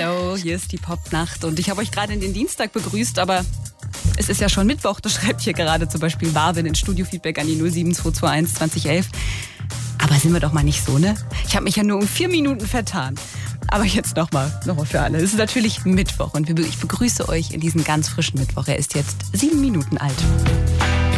Hallo, hier ist die Popnacht und ich habe euch gerade in den Dienstag begrüßt, aber es ist ja schon Mittwoch, das schreibt hier gerade zum Beispiel Marvin in Studio-Feedback an die 07221 2011. Aber sind wir doch mal nicht so, ne? Ich habe mich ja nur um 4 Minuten vertan. Aber jetzt nochmal für alle. Es ist natürlich Mittwoch und ich begrüße euch in diesen ganz frischen Mittwoch. Er ist jetzt 7 Minuten alt.